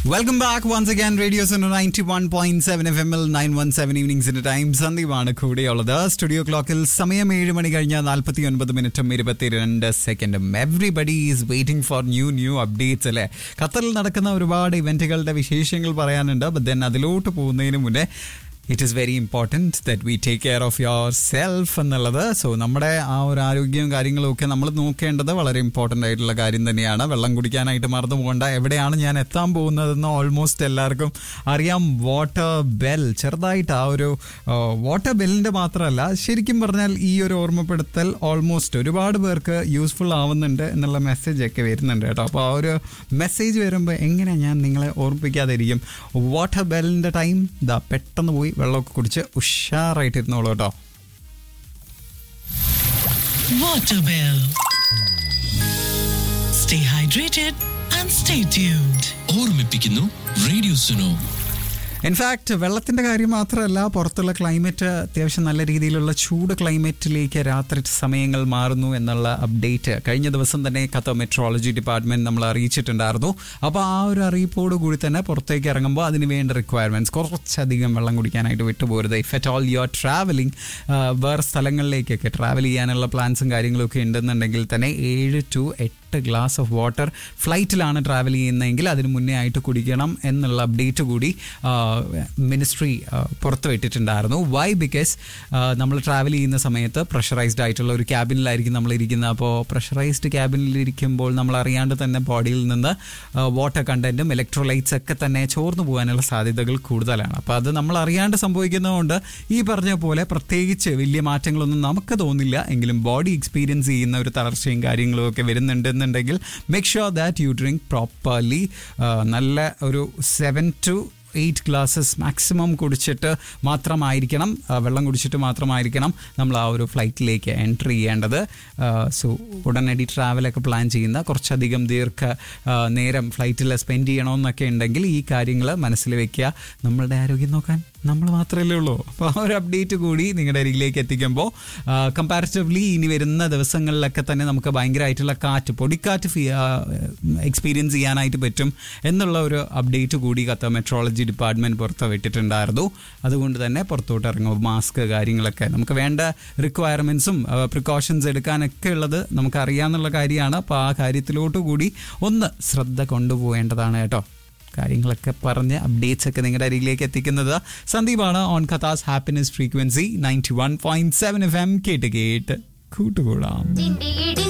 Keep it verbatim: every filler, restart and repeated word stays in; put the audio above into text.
Welcome back once again. Radio Suno ninety-one point seven F M L nine one seven evenings in the time. സന്ദീപാണ് കൂടെയുള്ളത്. Studio ക്ലോക്കിൽ സമയം ഏഴ് മണി കഴിഞ്ഞ നാൽപ്പത്തി ഒൻപത് മിനിറ്റും ഇരുപത്തിരണ്ട് സെക്കൻഡും. Everybody is waiting for new new updates അല്ലേ? ഖത്തറിൽ നടക്കുന്ന ഒരുപാട് ഇവന്റുകളുടെ വിശേഷങ്ങൾ പറയാനുണ്ട്. ബട്ട് ദെൻ അതിലോട്ട് പോകുന്നതിന് മുന്നേ it is very important that we take care of your self എന്നുള്ളത്. സോ നമ്മുടെ ആ ഒരു ആരോഗ്യവും കാര്യങ്ങളും ഒക്കെ നമ്മൾ നോക്കേണ്ടത് വളരെ ഇമ്പോർട്ടൻ്റ് ആയിട്ടുള്ള കാര്യം തന്നെയാണ്. വെള്ളം കുടിക്കാനായിട്ട് മറന്നു പോകണ്ട. എവിടെയാണ് ഞാൻ എത്താൻ പോകുന്നതെന്ന് ഓൾമോസ്റ്റ് എല്ലാവർക്കും അറിയാം. വാട്ടർ ബെൽ, ചെറുതായിട്ട് ആ ഒരു വാട്ടർ ബെല്ലിൻ്റെ മാത്രമല്ല, ശരിക്കും പറഞ്ഞാൽ ഈ ഒരു ഓർമ്മപ്പെടുത്തൽ ഓൾമോസ്റ്റ് ഒരുപാട് പേർക്ക് യൂസ്ഫുൾ ആവുന്നുണ്ട് എന്നുള്ള മെസ്സേജ് ഒക്കെ വരുന്നുണ്ട് കേട്ടോ. അപ്പോൾ ആ ഒരു മെസ്സേജ് വരുമ്പോൾ എങ്ങനെ ഞാൻ നിങ്ങളെ ഓർമ്മിപ്പിക്കാതിരിക്കും. വാട്ടർ ബെല്ലിൻ്റെ ടൈം ഇതാ പെട്ടെന്ന് പോയി വെള്ളമൊക്കെ കുടിച്ച് ഉഷാറായിട്ടിരുന്നോളൂ കേട്ടോ. Water Bell. Stay hydrated and stay tuned. ഓർമ്മിപ്പിക്കുന്നു റേഡിയോ സുനോ. ഇൻഫാക്ട് വെള്ളത്തിൻ്റെ കാര്യം മാത്രമല്ല, പുറത്തുള്ള ക്ലൈമറ്റ് അത്യാവശ്യം നല്ല രീതിയിലുള്ള ചൂട് ക്ലൈമറ്റിലേക്ക് രാത്രി സമയങ്ങൾ മാറുന്നു എന്നുള്ള അപ്ഡേറ്റ് കഴിഞ്ഞ ദിവസം തന്നെ ഖത്തർ മെട്രോളജി ഡിപ്പാർട്ട്മെൻറ്റ് നമ്മൾ അറിയിച്ചിട്ടുണ്ടായിരുന്നു. അപ്പോൾ ആ ഒരു അറിയിപ്പോട് കൂടി തന്നെ പുറത്തേക്ക് ഇറങ്ങുമ്പോൾ അതിന് വേണ്ട റിക്വയർമെൻറ്റ്സ് കുറച്ചധികം വെള്ളം കുടിക്കാനായിട്ട് വിട്ടുപോകരുത്. If at all you are travelling, വേറെ സ്ഥലങ്ങളിലേക്കൊക്കെ ട്രാവൽ ചെയ്യാനുള്ള പ്ലാൻസും കാര്യങ്ങളൊക്കെ ഉണ്ടെന്നുണ്ടെങ്കിൽ തന്നെ ഏഴ് ടു എട്ട് ഗ്ലാസ് ഓഫ് വാട്ടർ ഫ്ലൈറ്റിലാണ് ട്രാവൽ ചെയ്യുന്നതെങ്കിൽ അതിന് മുന്നേ ആയിട്ട് കുടിക്കണം എന്നുള്ള അപ്ഡേറ്റ് കൂടി മിനിസ്ട്രി പുറത്തുവിട്ടിട്ടുണ്ടായിരുന്നു. വൈ? ബിക്കോസ് നമ്മൾ ട്രാവൽ ചെയ്യുന്ന സമയത്ത് പ്രഷറൈസ്ഡ് ആയിട്ടുള്ള ഒരു ക്യാബിനിലായിരിക്കും നമ്മൾ ഇരിക്കുന്നത്. അപ്പോൾ പ്രഷറൈസ്ഡ് ക്യാബിനിലിരിക്കുമ്പോൾ നമ്മൾ അറിയാണ്ട് തന്നെ ബോഡിയിൽ നിന്ന് വാട്ടർ കണ്ടൻറ്റും ഇലക്ട്രോലൈറ്റ്സ് ഒക്കെ തന്നെ ചോർന്നു പോകാനുള്ള സാധ്യതകൾ കൂടുതലാണ്. അപ്പോൾ അത് നമ്മൾ അറിയാണ്ട് സംഭവിക്കുന്നതുകൊണ്ട് ഈ പറഞ്ഞ പോലെ പ്രത്യേകിച്ച് വലിയ മാറ്റങ്ങളൊന്നും നമുക്ക് തോന്നില്ല എങ്കിലും ബോഡി എക്സ്പീരിയൻസ് ചെയ്യുന്ന ഒരു തളർച്ചയും കാര്യങ്ങളും ഒക്കെ വരുന്നുണ്ടെന്നുണ്ടെങ്കിൽ make sure that you drink properly. നല്ല ഒരു seven to eight glasses maximum കുടിച്ചിട്ട് മാത്രമായിരിക്കണം, വെള്ളം കുടിച്ചിട്ട് മാത്രമായിരിക്കണം നമ്മൾ ആ ഒരു ഫ്ലൈറ്റിലേക്ക് എൻട്രി ചെയ്യേണ്ടത്. സോ ഉടനടി ട്രാവലൊക്കെ പ്ലാൻ ചെയ്യുന്ന കുറച്ചധികം ദീർഘ നേരം ഫ്ലൈറ്റിൽ സ്പെൻഡ് ചെയ്യണമെന്നൊക്കെ ഉണ്ടെങ്കിൽ ഈ കാര്യങ്ങൾ മനസ്സിൽ വെക്കുക. നമ്മളുടെ ആരോഗ്യം നോക്കാൻ നമ്മൾ മാത്രമല്ലേ ഉള്ളൂ. അപ്പോൾ ആ ഒരു അപ്ഡേറ്റ് കൂടി നിങ്ങളുടെ അരികിലേക്ക് എത്തിക്കുമ്പോൾ കമ്പാരിറ്റീവ്ലി ഇനി വരുന്ന ദിവസങ്ങളിലൊക്കെ തന്നെ നമുക്ക് ഭയങ്കരമായിട്ടുള്ള കാറ്റ്, പൊടിക്കാറ്റ് എക്സ്പീരിയൻസ് ചെയ്യാനായിട്ട് പറ്റും എന്നുള്ള ഒരു അപ്ഡേറ്റ് കൂടി ഖത്തർ മെട്രോളജി ഡിപ്പാർട്ട്മെൻറ്റ് പുറത്ത് വിട്ടിട്ടുണ്ടായിരുന്നു. അതുകൊണ്ട് തന്നെ പുറത്തോട്ട് ഇറങ്ങുമ്പോൾ മാസ്ക് കാര്യങ്ങളൊക്കെ നമുക്ക് വേണ്ട റിക്വയർമെൻറ്റ്സും പ്രിക്കോഷൻസ് എടുക്കാനൊക്കെ ഉള്ളത് നമുക്കറിയാമെന്നുള്ള കാര്യമാണ്. അപ്പോൾ ആ കാര്യത്തിലോട്ട് കൂടി ഒന്ന് ശ്രദ്ധ കൊണ്ടുപോകേണ്ടതാണ് കേട്ടോ. കാര്യങ്ങളൊക്കെ പറഞ്ഞ് അപ്ഡേറ്റ്സ് ഒക്കെ നിങ്ങളുടെ അരികിലേക്ക് എത്തിക്കുന്നത് സന്ദീപാണ് on ഖത്താസ് happiness frequency ninety one point seven F M. കേട്ട് കേട്ട് കൂട്ടുകൂടാം.